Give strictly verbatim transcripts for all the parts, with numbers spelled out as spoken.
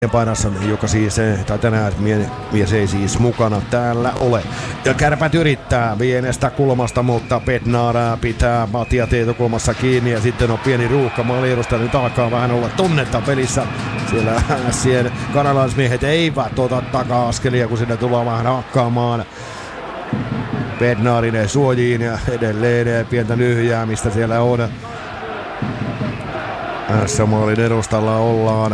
painassa, joka siis, tai tänään mies ei siis mukana täällä ole. Ja Kärpät yrittää vienestä kulmasta, mutta Bednar pitää Matia Tietokulmassa kiinni ja sitten on pieni ruuhka maaliedusta. Nyt alkaa vähän olla tunnetta pelissä. Siellä ässien kanalaismiehet eivät ota taka-askelia, kun sinne tullaan vähän hakkaamaan Bednarin suojiin ja edelleen pientä nyhjäämistä siellä on. S-maalin edustalla ollaan.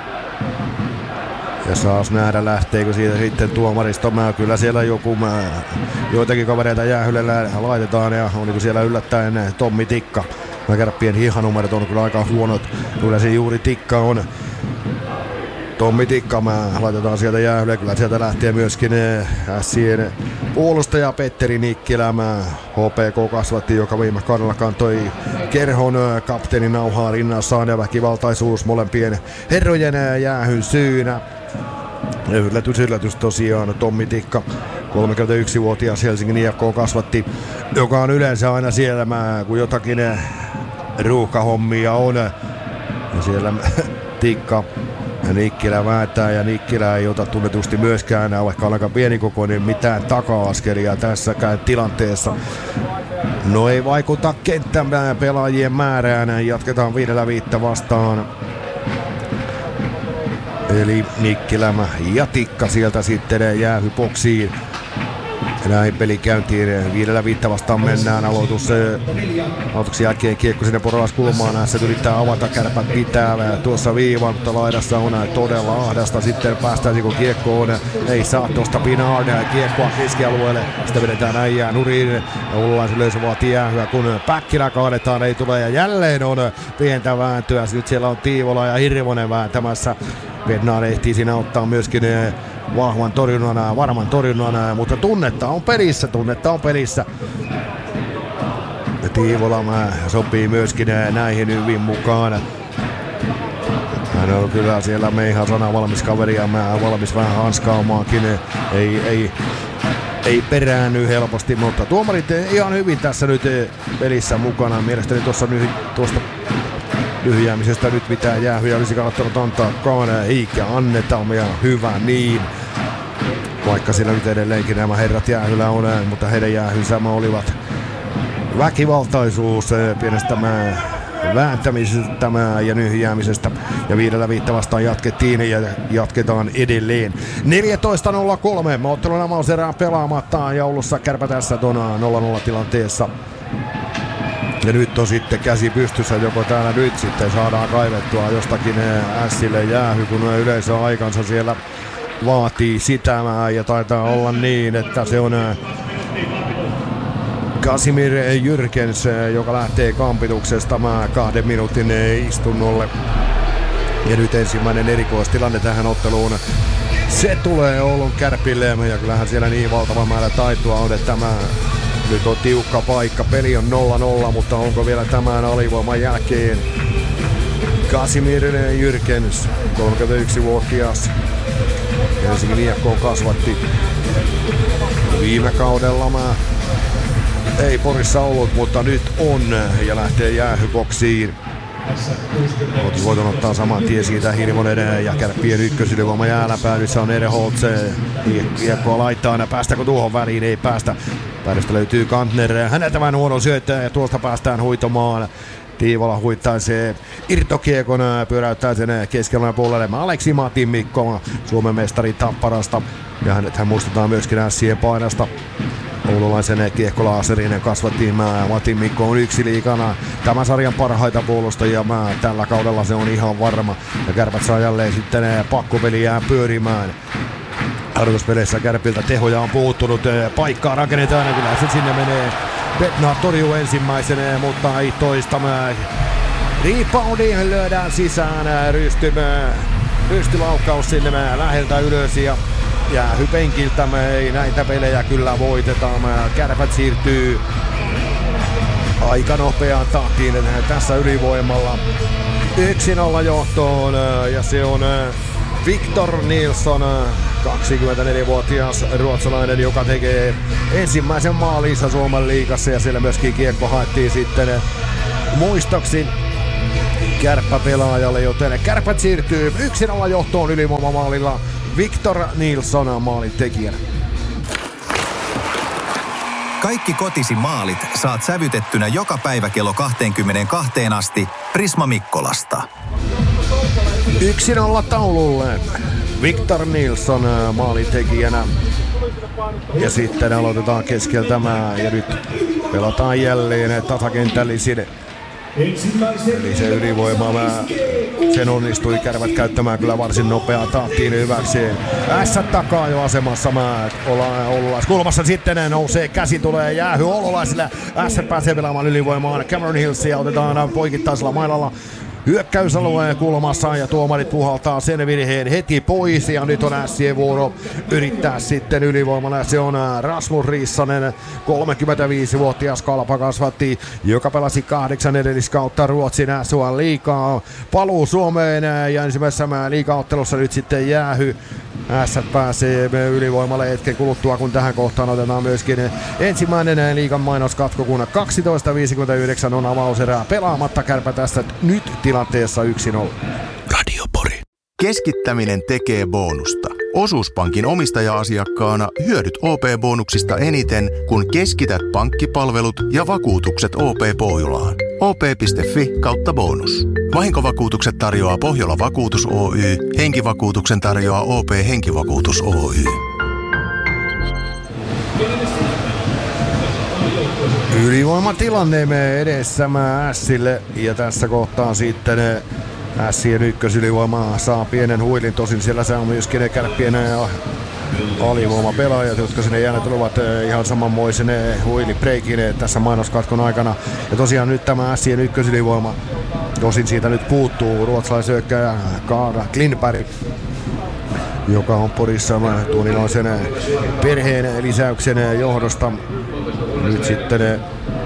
Ja saas nähdä, lähteekö siitä sitten tuomaristo. Mä kyllä siellä joku, mä, joitakin kavereita Jäähylällä laitetaan ja oliko siellä yllättäen Tommi Tikka. Mä Kärppien hihanumerot on kyllä aika huonot. Kyllä se juuri Tikka on. Tommi Tikka, mä laitetaan sieltä Jäähylle. Kyllä sieltä lähtee myöskin Ässien puolustaja Petteri Nikkilä. H P K kasvatti, joka viime kaudella kantoi Kerhon kapteenin nauhaa rinnassaan ja väkivaltaisuus molempien herrojen Jäähyn syynä. Yllätys, yllätys tosiaan. Tommi Tikka, kolmekymmentäyksivuotias Helsingin I F K kasvatti, joka on yleensä aina siellä, kun jotakin ruuhkahommia on. Ja siellä Tikka ja Nikkilä vääntää ja Nikkilä ei ota tunnetusti myöskään, vaikka on aika pienikokoinen, mitään taka-askelia tässäkään tilanteessa. No ei vaikuta kenttän pelaajien määrään, jatketaan viidellä viittä vastaan. Eli Nikkilä ja Tikka sieltä sitten Jäähy-boksiin. Näin peli käyntiin, viidellä viittä vastaan mennään, aloitus aloituksen jälkeen kiekko sinne Porolaskulmaan, näissä yrittää avata, Kärpät pitää tuossa viivan, mutta laidassa on todella ahdasta, sitten päästään kun kiekko on, ei saa tuosta Pinard kiekkoa keskialueelle, sitä vedetään äijää nurin, ja Ullulaisen löysi vaatii Jäähyä, kun Päkkilä kaadetaan, ei tule, ja jälleen on pientä vääntöä, nyt siellä on Tiivola ja Hirvonen vääntämässä, Bednar ehtii siinä ottaa myöskin vahvan torjunnan, varman torjunnan, mutta tunnetta on pelissä, tunnetta on pelissä. Ja Tiivola sopii myöskin näihin hyvin mukaan. Hän on kyllä siellä meihän sana valmis kaveri ja mä valmis vähän hanskaamaankin. Ei, ei, ei peräänny helposti, mutta tuomarit ihan hyvin tässä nyt pelissä mukana. Mielestäni tuossa nyt, tuosta lyhyjäämisestä nyt mitään Jäähyä olisi kannattanut antaakaan, eikä anneta, ja hyvä niin. Vaikka siellä nyt edelleenkin nämä herrat Jäähyllä on, mutta heidän Jäähynsä olivat väkivaltaisuus pienestä vääntämisestä ja nyhjäämisestä. Ja viidellä viittä vastaan jatkettiin ja jatketaan edelleen. neljätoista nolla kolme, ottelun avauserää pelaamatta ja Oulussa Kärpä tässä tuona nolla nolla tilanteessa. Ja nyt on sitten käsi pystyssä, joko täällä nyt sitten saadaan kaivettua jostakin Ässille Jäähy, kun yleisö aikansa siellä vaatii sitä, ja taitaa olla niin, että se on Kasimir Jyrkens, joka lähtee kampituksesta kahden minuutin istunnolle. Ja nyt ensimmäinen erikoistilanne tähän otteluun. Se tulee Oulun Kärpille, ja kyllähän siellä niin valtava määrä taitoa on, että tämä nyt on tiukka paikka. Peli on nolla nolla, mutta onko vielä tämän alivoiman jälkeen Kasimir Jyrkens, kolmekymmentäyksivuotias. Helsingin I F K kasvatti viime kaudella. Mä ei Porissa ollut, mutta nyt on ja lähtee Jäähy-boksiin. Oltiin voiton ottaa saman tien siitä Hirvonen ja Kärppien ykkösylivoima jääläpäädyssä on Ereholtz. Kiekkoa laittaa aina, päästäkö tuohon väliin? Ei päästä. Päädystä löytyy Kantner, häneltä vähän huono syöttö ja tuosta päästään huitomaan. Tiivola huittaa se irtokiekon, pyöräyttää sen keskellä puolelle. Aleksi Matin Mikko, Suomen mestari Tapparasta. Ja hänet hän muistetaan myöskin Ässien painasta. Oululaisen kiekkolaaserinen kasvattiin. Matin Mikko on yksi liikana tämän sarjan parhaita puolustajia. Tällä kaudella se on ihan varma. Ja Kärpät saa jälleen sitten pakkopeliään pyörimään. Harjoituspeleissä Kärpiltä tehoja on puuttunut. Paikkaa rakennetaan ja kyllä se sinne menee. Bednar torjuu ensimmäisenä, mutta ei toista. Reboundiin lyödään sisään. Rysty, rystylaukkaus sinne läheltä ylös ja Jäähy penkiltä. Ei näitä pelejä kyllä voitetaan. Kärpät siirtyy aika nopeaan tahtiin tässä ylivoimalla yksi nolla johtoon ja se on Victor Nilsson, kaksikymmentäneljävuotias ruotsalainen, joka tekee ensimmäisen maalinsa Suomen liigassa ja siellä myöskin kiekko haettiin sitten muistoksi kärppäpelaajalle, joten Kärpät siirtyy yksi nolla johtoon ylivoimamaalilla. Victor Nilsson maalin tekijänä. Kaikki kotisi maalit saat sävytettynä joka päivä kello kaksikymmentäkaksi asti Prisma Mikkolasta. yksi nolla taululle. Victor Nilsson maalintekijänä. Ja sitten aloitetaan keskeltämään ja nyt pelataan jälleen tasakentällisin. Eli se ylivoima, sen onnistui Kärpät käyttämään kyllä varsin nopeaa tahtiin hyväkseen. Ässät takaa jo asemassa, ollaan Oululaiskulmassa sitten nousee käsi, tulee jäähy Oululaisille. Ässät pääsee pelaamaan ylivoimaan, Cameron Hillsia otetaan poikittaisella mailalla hyökkäysalueen kulmassa ja tuomarit puhaltaa sen virheen heti pois ja nyt on Ässien vuoro yrittää sitten ylivoimalla. Se on Rasmus Rissanen, kolmekymmentäviisivuotias kalpakasvatti, joka pelasi kahdeksan edelliskautta Ruotsin S H L-liigaa. Paluu Suomeen ja ensimmäisessä liigaottelussa nyt sitten jäähy. Ässät pääsee ylivoimalle hetken kuluttua, kun tähän kohtaan otetaan myöskin ensimmäinen liigan mainoskatko, kun kaksitoista viisikymmentäyhdeksän on avauserää pelaamatta. Kärpät tässä nyt tilanteessa yksi nolla. Radio Pori. Keskittäminen tekee bonusta. Osuuspankin omistaja-asiakkaana hyödyt O P-bonuksista eniten, kun keskität pankkipalvelut ja vakuutukset O P-Pohjolaan. O P piste F I kautta bonus. Vahinkovakuutukset tarjoaa Pohjola Vakuutus Oy. Henkivakuutuksen tarjoaa O P Henkivakuutus Oy. Ylivoimatilanne me edessä Ässille ja tässä kohtaa sitten Ässien ykkösylivoima saa pienen huilin, tosin siellä se on myöskin Kärppien alivoimapelaajat, jotka sinne jääneet tulevat ihan samanmoisen huilibreikin tässä mainoskatkon aikana. Ja tosiaan nyt tämä Ässien ykkösylivoima, tosin siitä nyt puuttuu ruotsalaisyökkäjä Kaara Klintberg, joka on Porissa tuonilaisen perheen lisäyksen johdosta. Nyt sitten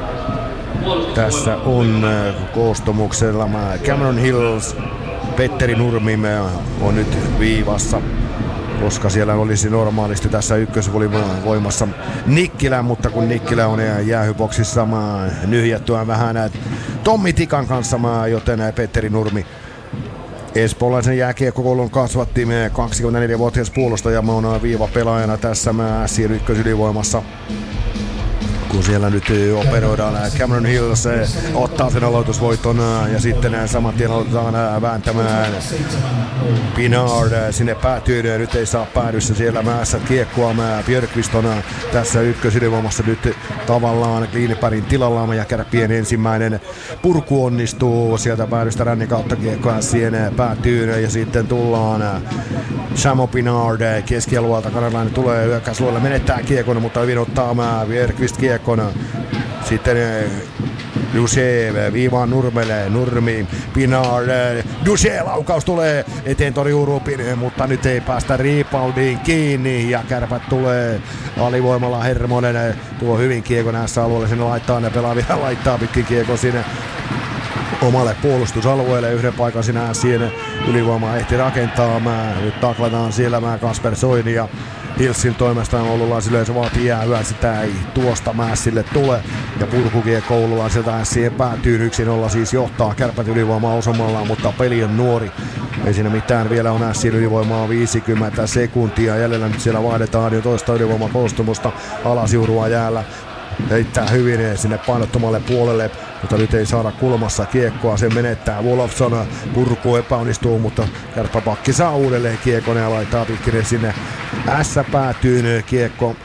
tässä on koostumuksella Cameron Hills, Petteri Nurmi on nyt viivassa, koska siellä olisi normaalisti tässä ykkösvoimassa Nikkilä, mutta kun Nikkilä on jäähyboksissa nyhjättyä vähän Tommi Tikan kanssa, joten Petteri Nurmi, espoolaisen jääkiekkokoulun kasvatti kaksikymmentäneljävuotias puolustaja, on viivapelaajana tässä Ässien ykkösylivoimassa. Kun siellä nyt operoidaan, Cameron Hills ottaa sen aloitusvoiton ja sitten saman tien aloitetaan vääntämään Pinard sinne päätyyn. Nyt ei saa päädyssä siellä mäessä kiekkoa. Björkqvist on tässä ykkösylivoimassa nyt tavallaan Klintbergin tilalla ja Kärppien ensimmäinen purku onnistuu sieltä päädystä rännin kautta kiekkoa siihen päätyyn ja sitten tullaan Samo Pinard keskialueelta. Kanadalainen tulee hyökkäysluolle, menettää kiekon, mutta hyvin ottaa Björkqvist kiekko. Sitten Duché viivaan Nurmelle, Nurmi, Pinard, Duché laukaus tulee eteen Tori Urupin, mutta nyt ei päästä reboundiin kiinni ja Kärpät tulee alivoimalla. Hermonen tuo hyvin kiekon näissä alueelle, sinne laittaa ne pelaa vielä, laittaa pitkin kiekon sinne omalle puolustusalueelle. Yhden paikan sinä siihen ylivoimaa ehti rakentaa. Nyt taklataan siellä Kasper Soini ja Hillsin toimesta oululaisille se vaatii jäähyä, sitä ei tuosta Mässille tule. Ja purkukiekko oululaisilta Ässien päätyy yksi nolla, siis johtaa Kärpät ylivoimaa osumallaan, mutta peli on nuori. Ei siinä mitään, vielä on Ässien ylivoimaa viisikymmentä sekuntia. Jäljellä nyt siellä vaihdetaan jo toista ylivoimakoostumusta. Alasiurua jäällä. Heittää hyvin sinne painottomalle puolelle, mutta nyt ei saada kulmassa kiekkoa, sen menettää Wolofsson, purku epäonnistuu, mutta Kärppäpakki saa uudelleen kiekon ja laittaa pitkin sinne ässä päätyyn kiekko.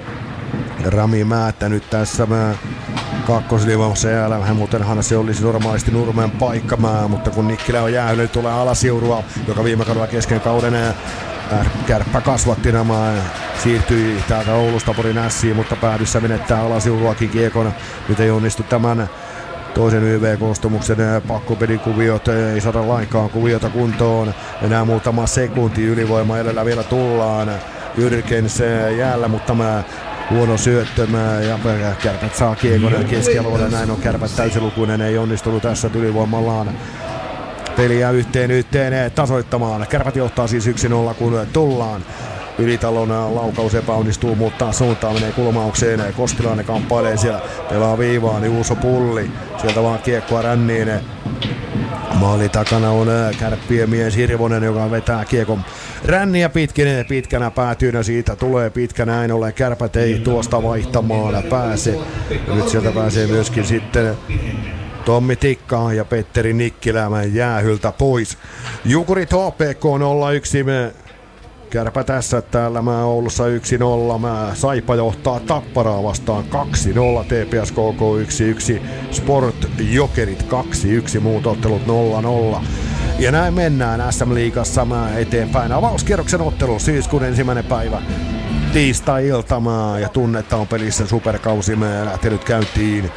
Rami Määttä nyt tässä kakkosliivassa jäällä, muutenhan se olisi normaalisti Nurmen paikka, mutta kun Nikkilä on jäänyt, nyt tulee Alasiurua, joka viime kaudella kesken kauden Kärppä kasvatti nämä, siirtyi täältä Oulusta Porin Ässiin, mutta päädyssä menettää Alasiuruakin kiekon. Nyt ei onnistu tämän toisen Y V-koostumuksen pakkopelikuviot, ei saada lainkaan kuviota kuntoon. Enää muutama sekunti ylivoima edellä vielä tullaan. Jyrkens jäällä, mutta mä huono syöttö ja Kärpät saa kiekon keskialueelle. Näin on Kärpät täysilukuinen, ei onnistunut tässä ylivoimallaan peliä yhteen yhteen tasoittamaan. Kärpät johtaa siis yksi nolla, kun tullaan. Ylitalon laukaus epäonnistuu, mutta suuntaan menee kulmaukseen. Kostilainen kamppailee siellä, pelaa viivaan, niin Juuso Pulli. Sieltä vaan kiekkoa ränniin. Maali takana on Kärppien mies Hirvonen, joka vetää kiekon ränniä pitkin, pitkänä päätyynä, siitä tulee pitkä, näin ollen Kärpät ei tuosta vaihtamaan pääse. Ja nyt sieltä pääsee myöskin sitten Tommi Tikka ja Petteri Nikkilä jäähyltä pois. Jukurit H P K nolla yksi. Kärpä tässä täällä mä Oulussa yksi nolla. Mä Saipa johtaa Tapparaa vastaan kaksi nolla. T P S K K yksi yksi. Sport Jokerit kaksi yksi. Muut ottelut nolla nolla. Ja näin mennään S M-liigassa mä eteenpäin. Avauskierroksen ottelu syyskuun ensimmäinen päivä. Tiistai-ilta mä ja tunnetta on pelissä superkausi. Mä lähtenyt käyntiin.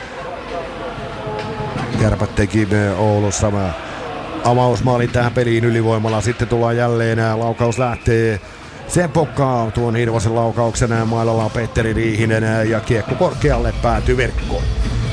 Kärpät teki Oulussa mä avausmaali tähän peliin ylivoimalla. Sitten tullaan jälleen, laukaus lähtee. Sen pokkaa tuon Hirvosen laukauksen. Mailalla on Petteri Riihinen ja kiekko korkealle päätyy verkkoon.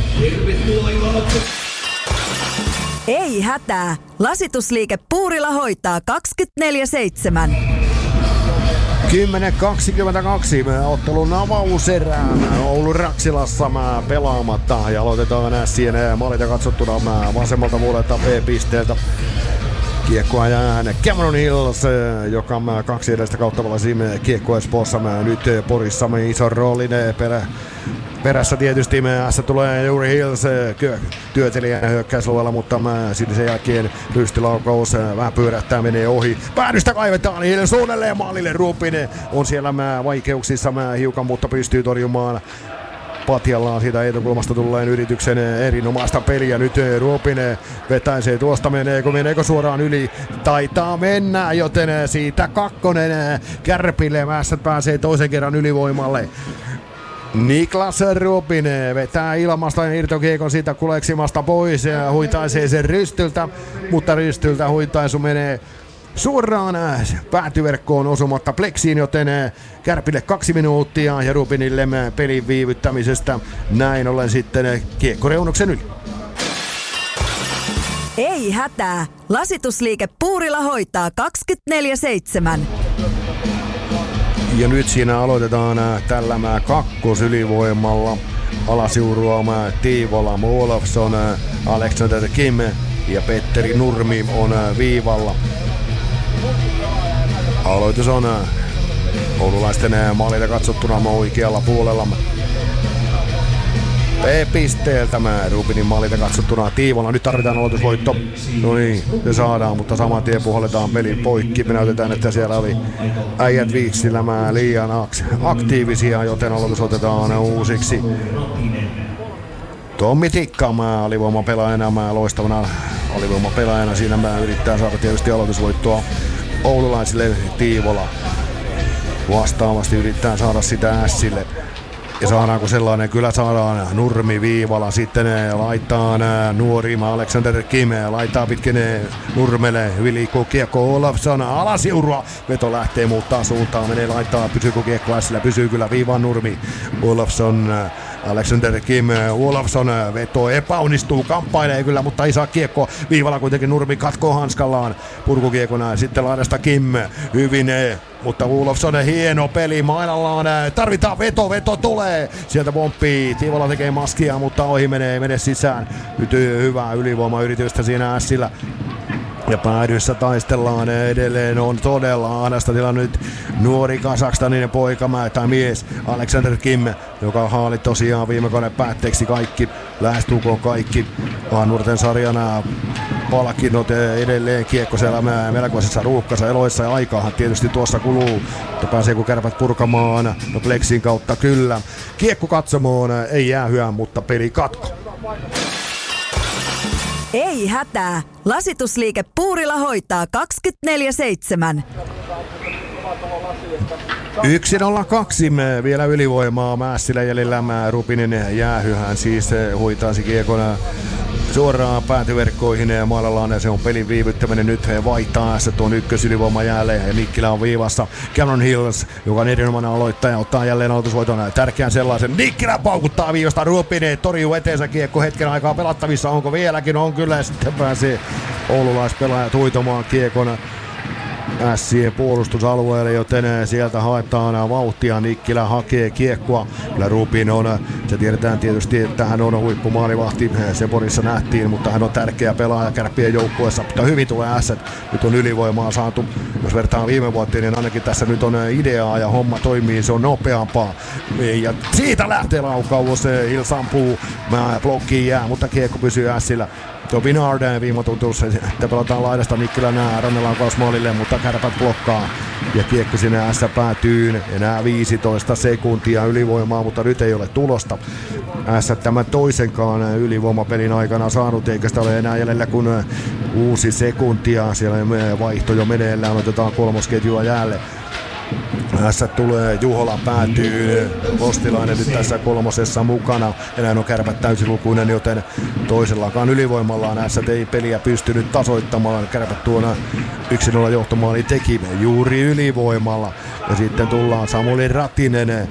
Ei hätää. Lasitusliike Puurila hoitaa kaksikymmentäneljä seitsemän. kymmenen kaksikymmentäkaksi ottelun avauserää Oulun Raksilassa mä pelaamatta ja aloitetaan Ässien maalita katsottuna mä vasemmalta puolelta B-pisteeltä. Kiekkoa jää Cameron Hills, joka mä kaksi edellistä kautta valasimme Kiekko Espoossa mä nyt Porissa mä ison roolin perä. Perässä tietysti S tulee juuri Hills työtelijän hyökkäyslueella, mutta mä sitten sen jälkeen rystylaukaus vähän pyörähtää, menee ohi. Päädystä kaivetaan Hills suunnilleen maalille. Rupinen on siellä mä vaikeuksissa mä hiukan, mutta pystyy torjumaan patjallaan siitä etukulmasta tulleen yrityksen erinomaista peliä. Nyt Rupinen vetäisee tuosta, meneekö, meneekö suoraan yli? Taitaa mennä, joten siitä kakkonen Kärpille. Mässät pääsee toisen kerran ylivoimalle. Niklas Rupinen vetää ilmasta irtokiekon siitä kuleksimasta pois ja huitaisee sen rystyltä, mutta rystyltä huitaisu menee suoraan päätyverkkoon osumatta pleksiin, joten Kärpille kaksi minuuttia ja Rupinille pelin viivyttämisestä. Näin ollen sitten kiekko reunuksen yli. Ei hätää. Lasitusliike Puurila hoitaa kaksikymmentäneljä seitsemän. Ja nyt siinä aloitetaan tällä mä kakkosylivoimalla. Alasiuruama Tiivola, Olofsson, Alexander Kim ja Petteri Nurmi on viivalla. Aloitus on oululaisten maalilta katsottuna oikealla puolella. B-pisteeltä mä Rupinin maalilta katsottuna Tiivola. Nyt tarvitaan aloitusvoitto. No niin, se saadaan, mutta saman tien puhalletaan pelin poikki. Me näytetään, että siellä oli äijät viiksillä mä liian aktiivisia, joten aloitus otetaan uusiksi. Tommi Tikka mä alivoimapelaajana, mä loistavana alivoimapelaajana. Siinä mä yrittää saada tietysti aloitusvoittoa oululaisille. Tiivola vastaavasti yrittää saada sitä Ässille. Ja saadaanko sellainen? Kyllä saadaan. Nurmi viivalla sitten laittaa nuori Alexander Kim, laittaa pitkin Nurmelle, hyvin liikkuu kiekko Olofsson, alasiurua, veto lähtee muuttaa suuntaan, menee laittaa, pysyykö kiekko Ässillä, pysyy kyllä viivan Nurmi, Olofsson, Alexander Kim, Olofsson veto epäonnistuu, kamppailee kyllä, mutta ei saa kiekko viivalla, kuitenkin Nurmi katkoo hanskallaan purkukiekona, sitten laidasta Kim, hyvin, mutta Olofsson hieno peli mailallaan, tarvitaan veto, veto tulee, sieltä pomppii, Tiivola tekee maskia, mutta ohi menee, mene sisään, nyt hyvää ylivoimayritystä siinä Ässillä. Ja päädyssä taistellaan edelleen, on todella ahdasta tilanne nyt nuori Kazakstanin poika tai mies Alexander Kim, joka haali tosiaan viime kauden päätteeksi kaikki, lähestulkoon kaikki nuorten sarjana palkinnot edelleen kiekko siellä melkoisessa ruuhkassa eloissa ja aikaahan tietysti tuossa kuluu, mutta pääseekö Kärpät purkamaan, no Plexin kautta kyllä. Kiekko katsomoon, ei jäähyä, mutta peli katko. Ei hätää. Lasitusliike Puurila hoitaa kaksikymmentäneljä seitsemän. yksi nolla kaksi vielä ylivoimaa Mässilä jäljellä. Rupinen jäähyhän siis huitaisi kiekona suoraan päätyverkkoihin ja maalallaan, se on pelin viivyttäminen. Nyt he vaihtaa se tuon ykkösylivoima jälleen ja Nikkilä on viivassa. Cameron Hills, joka on erinomainen aloittaja, ottaa jälleen aloitusvoiton, tärkeän sellaisen. Nikkilä paukuttaa viivasta, Rupinen torjuu eteensä, kiekko hetken aikaa pelattavissa, onko vieläkin? On kyllä, ja sitten pääsee oululaispelaajat huitomaan kiekon Ässien puolustusalueelle, joten sieltä haetaan vauhtia. Nikkilä hakee kiekkoa. Kyllä Rubin on, se tiedetään tietysti, että hän on huippumaalivahti. Seborissa nähtiin, mutta hän on tärkeä pelaaja Kärppien joukkueessa. Mutta hyvin tulee Ässät. Nyt on ylivoimaa saatu. Jos vertaan viime vuoteen, niin ainakin tässä nyt on ideaa ja homma toimii. Se on nopeampaa. Ja siitä lähtee laukaus. Hills ampuu. Blokkiin jää, mutta kiekko pysyy Ässillä. Tuo Vinard viimotuntuus, että pelataan laidasta Nikkilän rannelaukaus maalille, mutta Kärpät blokkaa. Ja kiekko sinne ässä päätyyn. Enää viisitoista sekuntia ylivoimaa, mutta nyt ei ole tulosta. Ässä tämän toisenkaan ylivoimapelin aikana saanut, eikä sitä ole enää jäljellä kuin kuusi sekuntia. Siellä vaihto jo meneillään, otetaan kolmosketjua jälleen. Ässät tulee, Juhola päätyy, Kostilainen nyt tässä kolmosessa mukana. Enää on Kärpät täysilukuinen, joten toisellakaan ylivoimallaan Ässät ei peliä pystynyt tasoittamaan. Kärpät tuona yksi nolla johtomaali teki juuri ylivoimalla. Ja sitten tullaan Samuli Ratinen.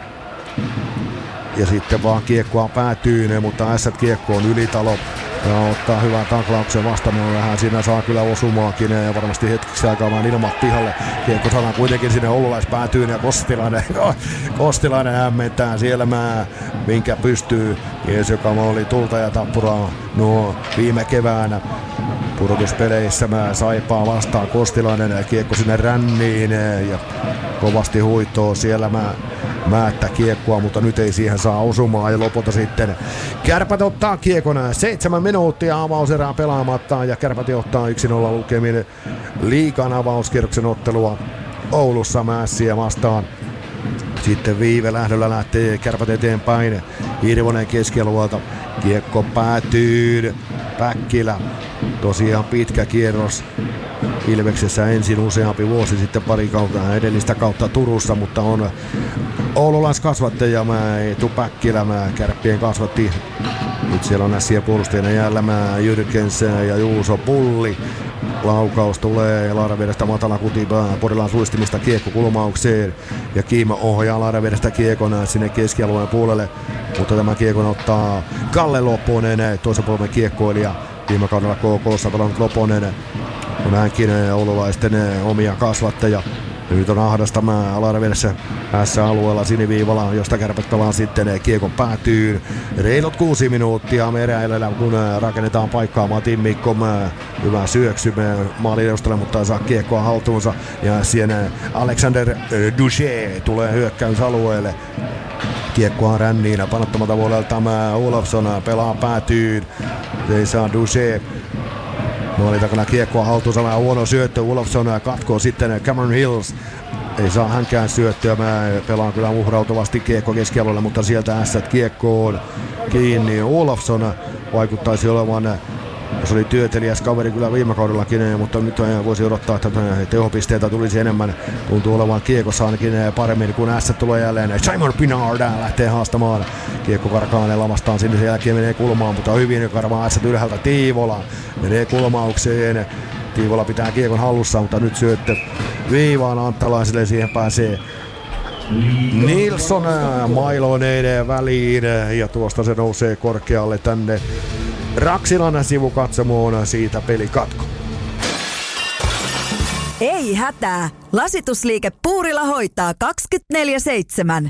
Ja sitten vaan kiekkoa päätyy, mutta Ässät kiekko on Ylitalo. Ja ottaa hyvän taklauksen vastaan, vähän siinä saa kyllä osumaakin ja varmasti hetkeksi aikaa vaan ilmat pihalle. Kiekko saadaan kuitenkin sinne Oululaispäätyyn ja Kostilainen, Kostilainen hämmentää siellä mä, minkä pystyy. Mies, joka oli tulta ja tappuraa nuo viime keväänä pudotuspeleissä mä Saipaa vastaan. Kostilainen ja kiekko sinne ränniin ja kovasti huitoo siellä mä määttä kiekkoa, mutta nyt ei siihen saa osumaan ja lopulta sitten Kärpät ottaa kiekon. Seitsemän minuuttia avauserää pelaamatta ja Kärpät johtaa yksi nolla lukemin liigan avauskierroksen ottelua Oulussa Mässiä vastaan. Sitten viive lähdöllä lähtee Kärpät eteenpäin. Hirvonen keskialueelta. Kiekko päätyy. Päkkilä. Tosiaan pitkä kierros. Ilveksessä ensin useampi vuosi sitten pari kautta edellistä kautta Turussa, mutta on oululaiskasvattaja Eetu Päkkilä, Kärppien kasvatti. Nyt siellä on Ässien puolustajana jäällä Jyrkens ja Juuso Pulli. Laukaus tulee Laaravedestä matala kuti Porilan suistimista kiekko kulmaukseen ja Kiima ohjaa Laaravedestä kiekon sinne keskialueen puolelle, mutta tämä kiekon ottaa Kalle Loponen, toisen polven kiekkoilija. Viime kaudella K K:ssa pelannut Loponen on hänkin oululaisten omia kasvattaja. Nyt on ahdastamaan Laaravedessä S-alueella siniviivalla, josta Kärpät pelaa sitten kiekon päätyyn. Reilut kuusi minuuttia meräilellä, kun rakennetaan paikkaa Matin Mikko. Hyvä syöksy maalin edustalle, mutta saa kiekkoa haltuunsa. Ja siinä Alexander Duché tulee hyökkäysalueelle. Kiekkoa ränniin, panottomalta vuodelta Olofsson pelaa päätyyn. Ei saa Duché. Maali takana kiekkoa haltuunsa, vähän huono syöttö, Olofsson katkoo sitten Cameron Hills. Ei saa hänkään syöttöä, mä pelaan kyllä uhrautuvasti kiekko keskialueella, mutta sieltä Ässät kiekkoon kiinni. Olofsson vaikuttaisi olevan, se oli työtelijäs kaveri kyllä viime kaudellakin, mutta nyt voisi odottaa, että tehopisteitä tulisi enemmän. Tuntuu olevan kiekossa ainakin paremmin, kun Ässät tulee jälleen. Simon Pinard lähtee haastamaan. Kiekko karkaa lavastaan sinne, sen jälkeen menee kulmaan, mutta hyvin karvaa Ässät ylhäältä. Tiivola menee kulmaukseen. Tiivola pitää kiekon hallussa, mutta nyt syöttö viivaan Anttalaiselle, siihen pääsee Nilsson mailoineen väliin ja tuosta se nousee korkealle tänne Raksilan sivukatsomoon, siitä pelikatko. Ei hätää, lasitusliike Puurila hoitaa kaksikymmentäneljä seitsemän.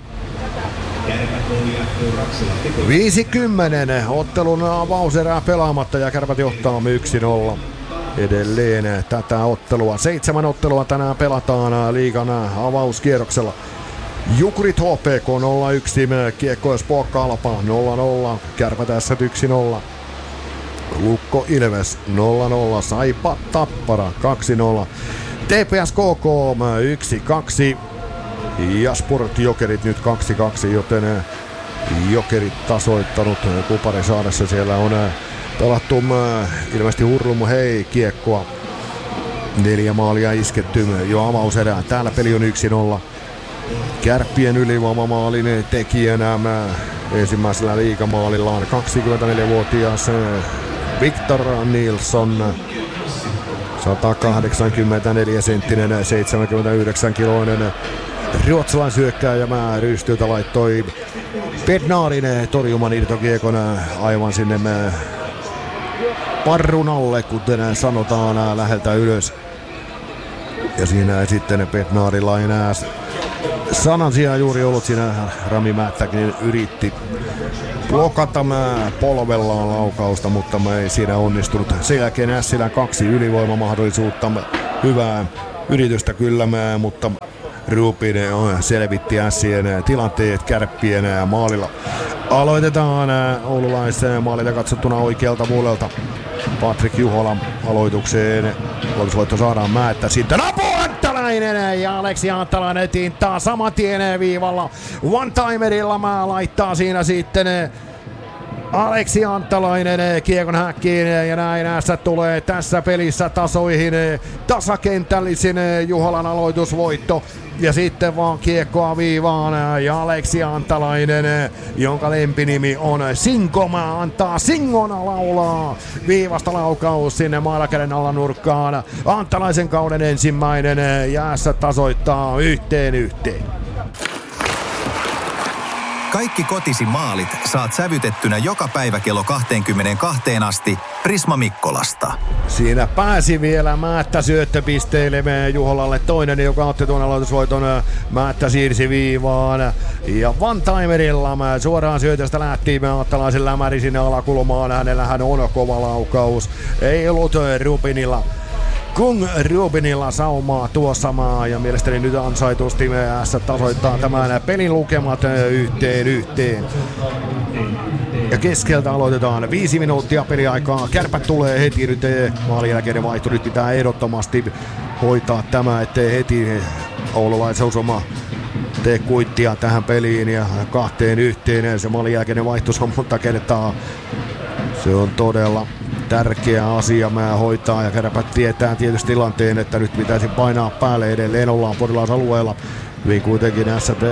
viisikymmentä ottelun avauserää pelaamatta ja Kärpät johtaa yksi nolla. Edelleen tätä ottelua. Seitsemän ottelua tänään pelataan liigan avauskierroksella. Jukurit H P K nolla yksi, Kiekko Sport Kalpa nolla nolla, Kärpät Ässät yksi nolla. Lukko Ilves nolla nolla, Saipa Tappara kaksi nolla. T P S K K yksi kaksi ja Sport Jokerit nyt kaksi kaksi, joten Jokerit tasoittanut Kuparisaaressa. Siellä on pelattu ilmeisesti Hurlum hei kiekkoa. Neljä maalia isketty jo avauserään. Täällä peli on yksi nolla. Kärppien ylivoimamaalin tekijänä ensimmäisellä liigamaalillaan kaksikymmentäneljävuotias Victor Nilsson. sata kahdeksankymmentäneljä senttinen, seitsemänkymmentäyhdeksän kiloinen ruotsalaisyökkääjä rystyltä laittoi Bednarin torjuman irtokiekon aivan sinne parrun alle, kuten sanotaan, läheltä ylös. Ja siinä ei sitten Petnaarilla enää sanasia juuri ollut. Siinä Rami Mättäkin yritti blokata polvellaan laukausta, mutta mä ei siinä onnistunut. Sen jälkeen Ässilän kaksi ylivoimamahdollisuutta. Hyvää yritystä kyllä, mutta Rupin selvitti Ässien tilanteet Kärppien maalilla. Aloitetaan oululaisen maalilta katsottuna oikealta puolelta. Patrik Juhola aloitukseen. Aloitusvoitto saadaan Määttä sitten. Apu Antalainen ja Aleksi Antalainen tintaa saman tien viivalla. One-timerilla mä laittaa siinä sitten Aleksi Antalainen kiekon häkkiin ja näin ässä tulee tässä pelissä tasoihin tasakentällisin Juholan aloitusvoitto. Ja sitten vaan kiekkoa viivaan ja Aleksi Antalainen, jonka lempinimi on Sinkoma, antaa Singona laulaa. Viivasta laukaus sinne maalakäden alla nurkkaan. Antalaisen kauden ensimmäinen ja ässä tasoittaa yhteen yhteen. Kaikki kotisi maalit saat sävytettynä joka päivä kello kaksikymmentäkaksi asti Prisma Mikkolasta. Siinä pääsi vielä Määttä syöttöpisteille Juholalle toinen, joka otti tuon aloitusvoiton. Määttä siirsi viivaan ja one-timerilla suoraan syötöstä lähti Attalaisen lämäri sinne alakulmaan. Hänellähän on kova laukaus. Ei ollut Rubinilla. Kun Rubinilla saumaa tuossa maa ja mielestäni nyt ansaitusti S tasoittaa tämän pelin lukemat yhteen yhteen. Ja keskeltä aloitetaan viisi minuuttia peliaikaa. Kärpät tulee heti nyt maalin jälkeinen vaihto. Nyt pitää ehdottomasti hoitaa tämä, ettei heti oululaisen osuma tee kuittia tähän peliin ja kahteen yhteen. Se maalin jälkeinen vaihto on monta kertaa. Se on todella tärkeä asia mä hoitaa ja Kärpät tietää tietysti tilanteen, että nyt pitäisi painaa päälle. Edelleen ollaan porilaisalueella. Hyvin kuitenkin S P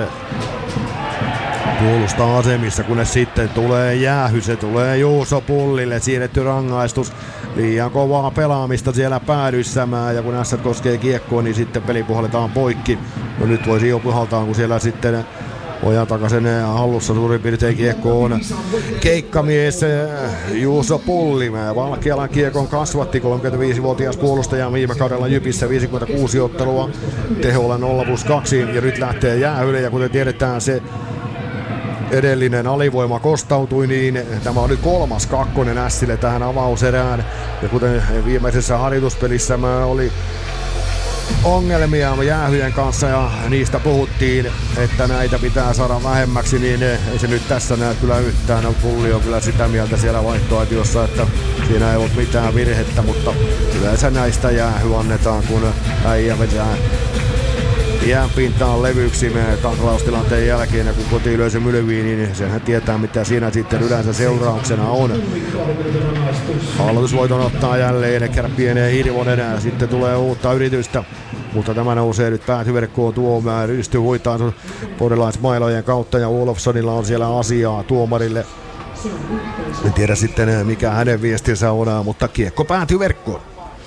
puolustaa asemissa, kunnes sitten tulee jäähy. Se tulee Juuso Pullille siirretty rangaistus. Liian kovaa pelaamista siellä päädyssä ja kun S koskee kiekkoa, niin sitten peli puhalletaan poikki. No nyt voisi jo puhaltaa, kun siellä sitten Ojan takaisen hallussa suurin piirtein kiekko on keikkamies Juuso Pulli. Valkealan kiekon kasvatti kolmekymmentäviisivuotias puolustaja viime kaudella Jypissä viisikymmentäkuusi ottelua. Teholla nolla plus kaksi ja nyt lähtee jäähylle ja kuten tiedetään se edellinen alivoima kostautui, niin tämä on nyt kolmas kakkonen Ässille tähän avauserään. Ja kuten viimeisessä harjoituspelissä oli ongelmia jäähyjen kanssa ja niistä puhuttiin, että näitä pitää saada vähemmäksi, niin ei se nyt tässä näe kyllä yhtään. Pulli on kyllä sitä mieltä siellä vaihtoaitiossa, että siinä ei ollut mitään virhettä, mutta yleensä näistä jäähy annetaan, kun äijä vetää jään pintaan levyksi taklaustilanteen jälkeen ja kun koti-yleisö mylvii, niin sehän tietää mitä siinä sitten yleensä seurauksena on. Aloitusvoiton ottaa jälleen Kärppien Hirvonen ja sitten tulee uutta yritystä, mutta tämä nousee nyt päätyverkkoon tuomaan, rystyy huitaan porilaismailojen kautta ja Olofssonilla on siellä asiaa tuomarille. En tiedä sitten mikä hänen viestinsä on, mutta kiekko päätyy verkkoon.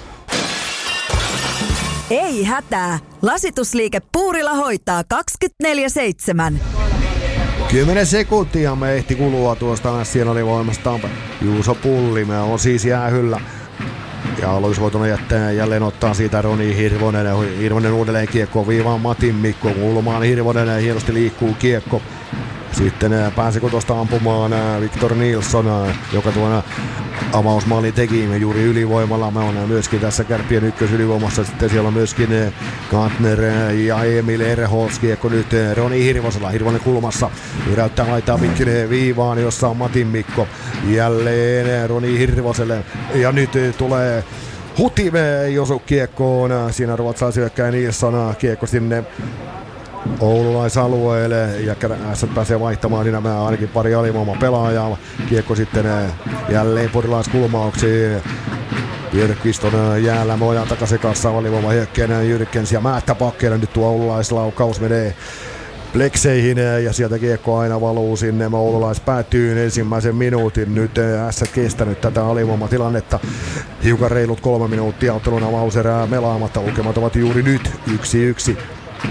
Ei hätää. Lasitusliike Puurila hoitaa kaksikymmentäneljä seitsemän. Kymmenen sekuntia me ehti kulua tuosta Ässien alivoimasta. Juuso Pulli me on siis jäähyllä. Ja aloitusvoitona jättää jälleen ottaa siitä Roni Hirvonen. Hirvonen uudelleen kiekko viivaan Matin Mikko. Kulmaan Hirvonen hienosti liikkuu kiekko. Sitten pääsikö tuosta ampumaan Victor Nilsson, joka tuona avausmaalin teki juuri ylivoimalla. Me on myöskin tässä Kärppien ykkösylivoimassa. Sitten siellä on myöskin Kantner ja Emil Erholz. Kiekko nyt Roni Hirvosella. Hirvonen kulmassa. Yräyttää laittaa pitkin viivaan, jossa on Matin Mikko. Jälleen Roni Hirvoselle. Ja nyt tulee Hutime Josu kiekkoon. Siinä ruotsalaisyökkäjä Nilsson. Kiekko sinne oululaisalueelle ja S pääsee vaihtamaan niin nämä ainakin pari alivoiman pelaajaa. Kiekko sitten jälleen porilaiskulmauksiin. Björkqvist on jäällä Mojan takasekassa alivoima hyökkäjänä Jyrkens ja Määttä pakkeena. Nyt tuo oululaislaukaus menee plekseihin ja sieltä kiekko aina valuu sinne. Oululais päätyy ensimmäisen minuutin. Nyt S kestänyt tätä alivoimatilannetta. Hiukan reilut kolme minuuttia ottelun avauserää melaamatta. Lukemat ovat juuri nyt yksi yksi.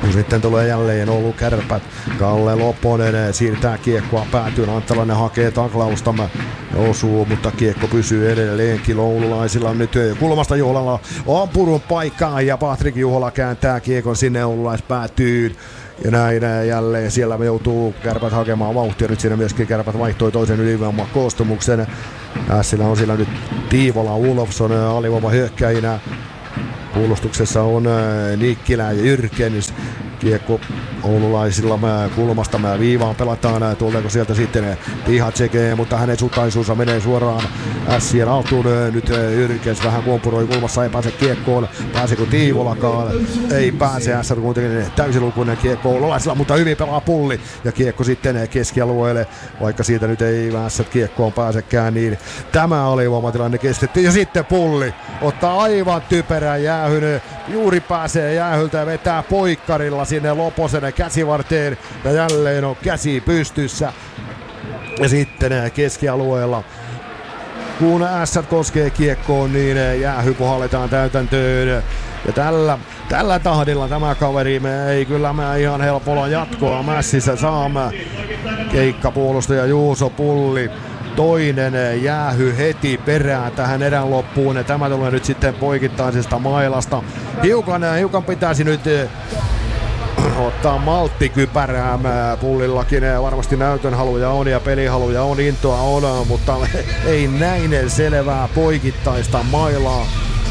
Sitten tulee jälleen Oulu Kärpät. Kalle Lopponen siirtää kiekkoa päätyyn. Anttalainen hakee taklausta. Osuu, mutta kiekko pysyy edelleenkin oululaisilla. Nyt kulmasta Juholalla on purun paikkaa ja Patrik Juhola kääntää kiekon sinne oululaispäätyyn. Ja näin jälleen siellä me joutuu Kärpät hakemaan vauhtia. Nyt siinä myöskin Kärpät vaihtoi toisen ylivoiman koostumuksen. Ässillä on siellä nyt Tiivola, Ulofsson alivoima hyökkäjinä. Puolustuksessa on Nikkilä ja Jyrkens. Kiekko oululaisilla kulmasta viivaan pelataan. Tuleeko sieltä sitten Tihacek, mutta hänen sutaisuunsa menee suoraan Ässien altuun. Nyt Jyrkens vähän kuompuroi kulmassa, ei pääse kiekkoon. Pääseekö Tiivolakaan? Ei pääse. Ässät on kuitenkin täysilukuinen kiekko oululaisilla, mutta hyvin pelaa Pulli. Ja kiekko sitten keskialueelle, vaikka siitä nyt ei Ässät kiekkoon pääsekään, niin tämä alivoimatilanne kestettiin. Ja sitten Pulli ottaa aivan typerän jäähyn. Juuri pääsee jäähyltä ja vetää poikkarilla sinne Loposen käsivarteen. Ja jälleen on käsi pystyssä. Ja sitten keskialueella, kun Ässät koskee kiekkoon, niin jäähy puhalletaan täytäntöön. Ja tällä, tällä tahdilla tämä kaveri me ei kyllä me ihan helpolla jatkoa mässissä saamme. Keikkapuolustaja Juuso Pulli. Toinen jäähy heti perään tähän erän loppuun. Ja tämä tulee nyt sitten poikittaisesta mailasta. Hiukan, hiukan pitäisi nyt ottaa malttikypärää Pullillakin. Varmasti näytönhaluja on ja pelihaluja on, intoa on, mutta ei näin selvää poikittaista mailaa.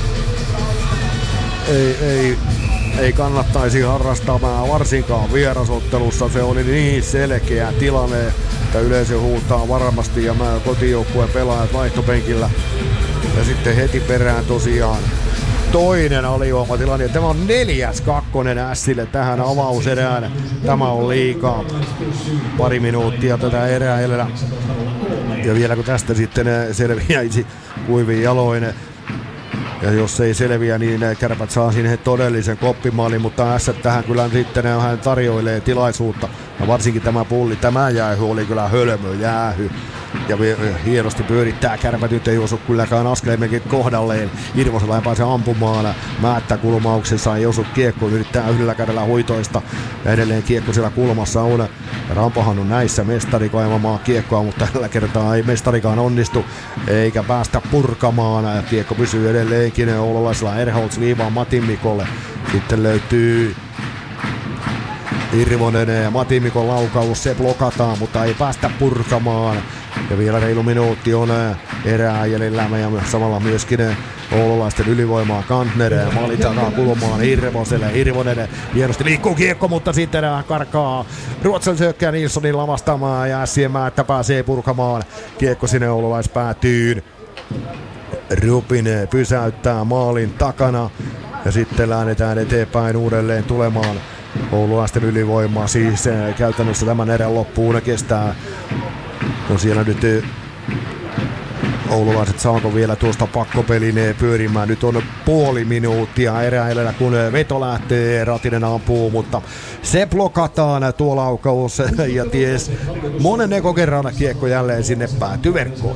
Ei, ei, ei kannattaisi harrastaa varsinkaan vierasottelussa. Se oli niin selkeä tilanne, että yleisö huutaa varmasti ja kotijoukkueen pelaajat vaihtopenkillä. Ja sitten heti perään tosiaan toinen alivoimatilanne. Tämä on neljäs kakkonen Ässille tähän avauserään. Tämä on liikaa. Pari minuuttia tätä erää elää. Ja vielä kun tästä sitten selviäisi kuivin jaloin. Ja jos ei selviä, niin Kärpät saa sinne todellisen koppimaalin, mutta Ässät tähän kyllä sitten hän tarjoilee tilaisuutta. Ja varsinkin tämä Pulli, tämä jäähy oli kyllä hölmö jäähy. Ja hienosti pyörittää Kärpät, nyt ei osu kylläkään askelemmekin kohdalleen. Irvosella ei pääse ampumaan. Määttä kulmauksessa ei osu kiekkoon, yrittää yhdellä kädellä huitoista. Ja edelleen kiekko siellä kulmassa on. Rampahan on näissä mestari kaivamaan kiekkoa, mutta tällä kertaa ei mestarikaan onnistu. Eikä päästä purkamaan. Ja kiekko pysyy edelleenkin oululaisella Erholz viivaan Matin Mikolle. Sitten löytyy Irvonen ja Matin Mikon laukaus, se blokataan, mutta ei päästä purkamaan. Ja vielä reilu minuutti on erää jäljellä ja samalla myöskin oululaisten ylivoimaa Kantner. Maali takaa kulmaan Hirvoselle. Hirvonen hienosti liikkuu kiekko, mutta sitten karkaa Ruotsin syökkää Nilssonin lavastamaan ja Ässien Määttä pääsee purkamaan. Kiekko sinne oululaispäätyyn. Rupin pysäyttää maalin takana ja sitten lähdetään eteenpäin uudelleen tulemaan. Oululaisten ylivoimaa siis käytännössä tämän erän loppuun kestää. No siellä nyt oululaiset saako vielä tuosta pakkopelin pyörimään. Nyt on puoli minuuttia erää edellä, kun veto lähtee, Ratinen ampuu, mutta se blokataan tuo laukaus ja ties monen ekokerran kiekko jälleen sinne päätyy verkkoon.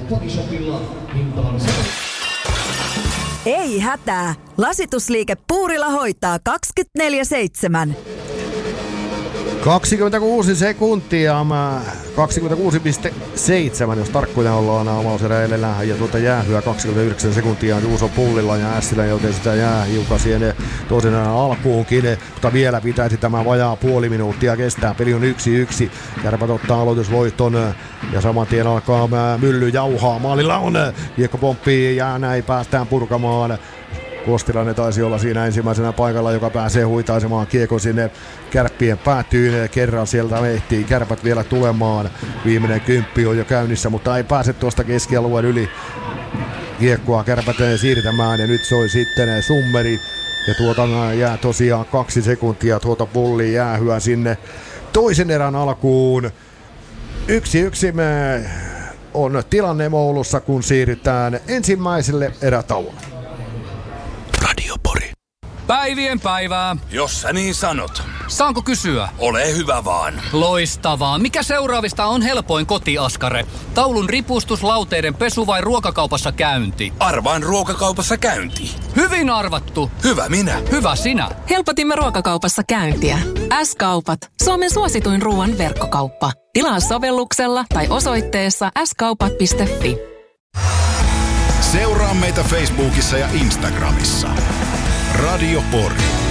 Ei hätää, Lasitusliike Puurila hoitaa kaksikymmentäneljä seitsemän. kaksikymmentäkuusi sekuntia, kaksikymmentäkuusi pilkku seitsemän, jos tarkkoja ollaan avauserä edellä, ja tuota jäähyä kaksikymmentäyhdeksän sekuntia Juuso Pullilla ja Ässilä, joten sitä jää hiukan siihen toisen alkuunkin, mutta vielä pitäisi tämä vajaa puoli minuuttia kestää. Peli on yksi yksi, Kärpät ottaa aloitusvoiton ja saman tien alkaa mylly jauhaa. Maalilla on, kiekko pomppii ja näin päästään purkamaan. Kostilainen taisi olla siinä ensimmäisenä paikalla, joka pääsee huitaisemaan kiekon sinne Kärppien päätyyn. Kerran sieltä ehtii Kärpät vielä tulemaan. Viimeinen kymppi on jo käynnissä, mutta ei pääse tuosta keskialueen yli kiekkoa Kärpät siirtämään. Ja nyt soi sitten summeri. Ja tuota jää tosiaan kaksi sekuntia tuota Pullin jäähyä sinne toisen erän alkuun. Yksi yksi me on tilanne Oulussa, kun siirrytään ensimmäiselle erätauolle. Radio Pori. Päivien päivää, jos sä niin sanot. Saanko kysyä? Ole hyvä vaan. Loistavaa. Mikä seuraavista on helpoin kotiaskare? Taulun ripustus, lauteiden pesu vai ruokakaupassa käynti? Arvaan ruokakaupassa käynti. Hyvin arvattu. Hyvä minä. Hyvä sinä. Helpotimme ruokakaupassa käyntiä. S-kaupat. Suomen suosituin ruoan verkkokauppa. Tilaa sovelluksella tai osoitteessa s kaupat piste f i. Seuraa meitä Facebookissa ja Instagramissa. Radio Pori.